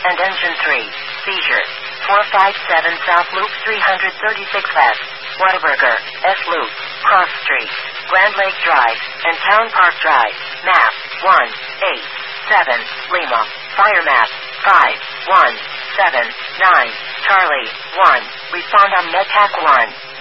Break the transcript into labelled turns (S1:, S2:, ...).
S1: and engine 3. Seizure. 457 South Loop 336 West. Whataburger, S Loop, Cross Street, Grand Lake Drive, and Town Park Drive. Map 187 Lima. Fire map 5179 Charlie 1. Respond on Medpac 1.